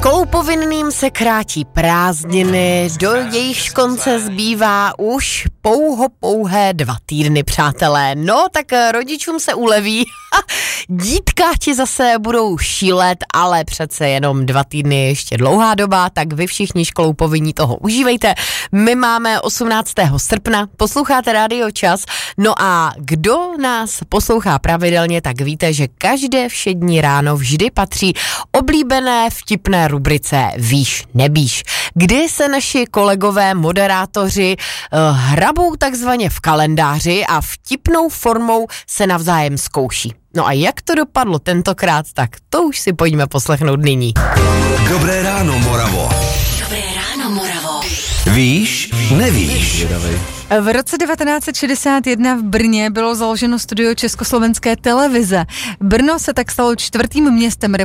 Školopovinným se krátí prázdniny, do jejich konce zbývá už pouhé 2 týdny, přátelé. No, tak rodičům se uleví, dítka ti zase budou šílet, ale přece jenom 2 týdny je ještě dlouhá doba, tak vy všichni školopovinní toho užívejte. My máme 18. srpna, posloucháte Rádio Čas, no a kdo nás poslouchá pravidelně, tak víte, že každé všední ráno vždy patří oblíbené vtipné rubrice Víš, nebíš, kdy se naši kolegové moderátoři hrabou takzvaně v kalendáři a vtipnou formou se navzájem zkouší. No a jak to dopadlo tentokrát, tak to už si pojďme poslechnout nyní. Dobré ráno, Moravo. Dobré ráno, Moravo. Víš, nevíš. V roce 1961 v Brně bylo založeno studio Československé televize. Brno se tak stalo 4. městem